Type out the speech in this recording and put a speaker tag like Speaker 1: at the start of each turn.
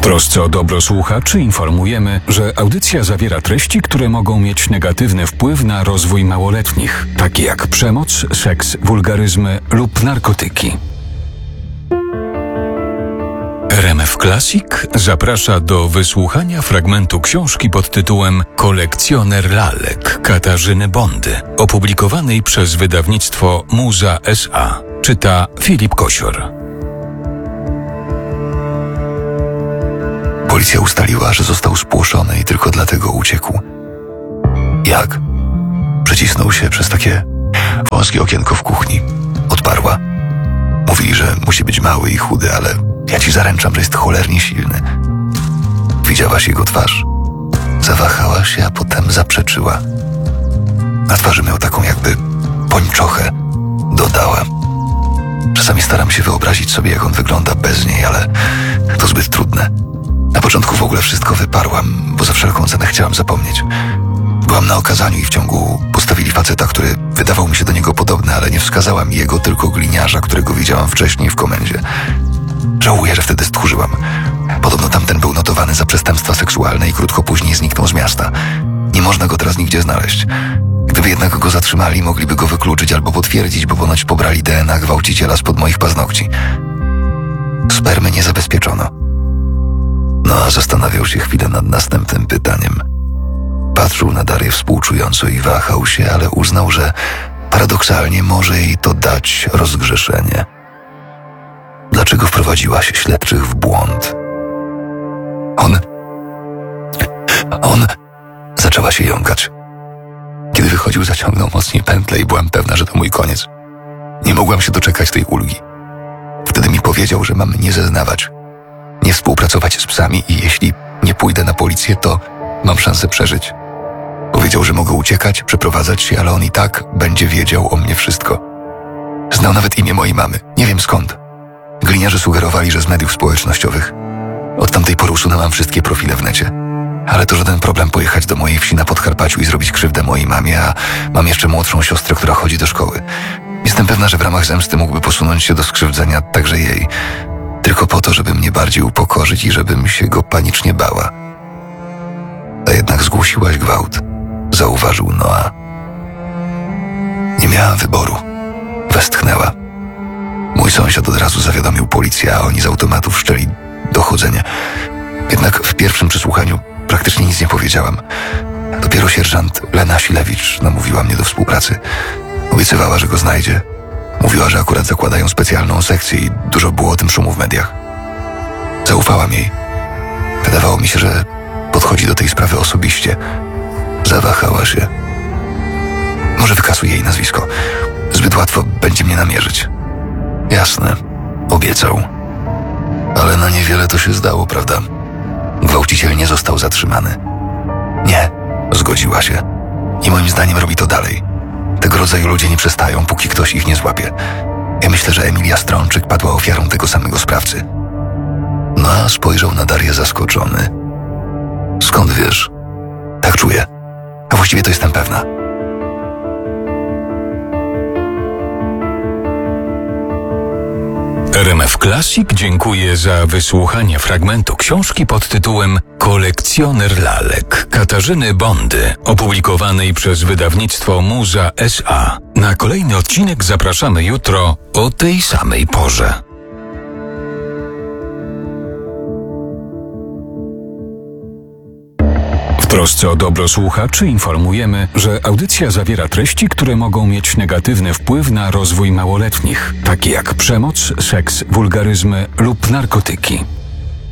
Speaker 1: Trosce o dobro słuchaczy informujemy, że audycja zawiera treści, które mogą mieć negatywny wpływ na rozwój małoletnich, takie jak przemoc, seks, wulgaryzmy lub narkotyki. RMF Classic zaprasza do wysłuchania fragmentu książki pod tytułem Kolekcjoner lalek Katarzyny Bondy, opublikowanej przez wydawnictwo Muza S.A. Czyta Filip Kosior.
Speaker 2: Policja ustaliła, że został spłoszony i tylko dlatego uciekł. Jak? Przecisnął się przez takie wąskie okienko w kuchni. Odparła. Mówili, że musi być mały i chudy, ale ja ci zaręczam, że jest cholernie silny. Widziałaś jego twarz. Zawahała się, a potem zaprzeczyła. Na twarzy miał taką jakby pończochę. Dodała. Czasami staram się wyobrazić sobie, jak on wygląda bez niej, ale to zbyt trudne. Na początku w ogóle wszystko wyparłam, bo za wszelką cenę chciałam zapomnieć. Byłam na okazaniu i w ciągu postawili faceta, który wydawał mi się do niego podobny, ale nie wskazała mi jego, tylko gliniarza, którego widziałam wcześniej w komendzie. Żałuję, że wtedy stchórzyłam. Podobno tamten był notowany za przestępstwa seksualne i krótko później zniknął z miasta. Nie można go teraz nigdzie znaleźć. Gdyby jednak go zatrzymali, mogliby go wykluczyć albo potwierdzić, bo ponoć pobrali DNA gwałciciela spod moich paznokci. Spermy nie zabezpieczono. No a zastanawiał się chwilę nad następnym pytaniem. Patrzył na Darię współczująco i wahał się, ale uznał, że paradoksalnie może jej to dać rozgrzeszenie. Dlaczego wprowadziła się śledczych w błąd? On... Zaczęła się jąkać. Kiedy wychodził, zaciągnął mocniej pętlę i byłam pewna, że to mój koniec. Nie mogłam się doczekać tej ulgi. Wtedy mi powiedział, że mam nie zeznawać, nie współpracować z psami i jeśli nie pójdę na policję, to mam szansę przeżyć. Powiedział, że mogę uciekać, przeprowadzać się, ale on i tak będzie wiedział o mnie wszystko. Znał nawet imię mojej mamy, nie wiem skąd. Gliniarze sugerowali, że z mediów społecznościowych. Od tamtej pory usunęłam wszystkie profile w necie. Ale to żaden problem pojechać do mojej wsi na Podkarpaciu i zrobić krzywdę mojej mamie, a mam jeszcze młodszą siostrę, która chodzi do szkoły. Jestem pewna, że w ramach zemsty mógłby posunąć się do skrzywdzenia także jej. Tylko po to, żeby mnie bardziej upokorzyć i żebym się go panicznie bała. A jednak zgłosiłaś gwałt, zauważył Noa. Nie miałam wyboru. Westchnęła. Mój sąsiad od razu zawiadomił policję, a oni z automatu wszczęli dochodzenie. Jednak w pierwszym przesłuchaniu praktycznie nic nie powiedziałam. Dopiero sierżant Lena Silewicz namówiła mnie do współpracy. Obiecywała, że go znajdzie. Mówiła, że akurat zakładają specjalną sekcję i dużo było o tym szumu w mediach. Zaufałam jej. Wydawało mi się, że podchodzi do tej sprawy osobiście. Zawahała się. Może wykasuj jej nazwisko. Zbyt łatwo będzie mnie namierzyć. Jasne. Obiecał. Ale na niewiele to się zdało, prawda? Gwałciciel nie został zatrzymany. Nie. Zgodziła się. I moim zdaniem robi to dalej. Tego rodzaju ludzie nie przestają, póki ktoś ich nie złapie. Ja myślę, że Emilia Strączyk padła ofiarą tego samego sprawcy. No a spojrzał na Darię zaskoczony. Skąd wiesz? Tak czuję. A właściwie to jestem pewna.
Speaker 1: RMF Classic dziękuję za wysłuchanie fragmentu książki pod tytułem Kolekcjoner lalek Katarzyny Bondy, opublikowanej przez wydawnictwo Muza S.A. Na kolejny odcinek zapraszamy jutro o tej samej porze. W trosce o dobro słuchaczy informujemy, że audycja zawiera treści, które mogą mieć negatywny wpływ na rozwój małoletnich, takie jak przemoc, seks, wulgaryzmy lub narkotyki.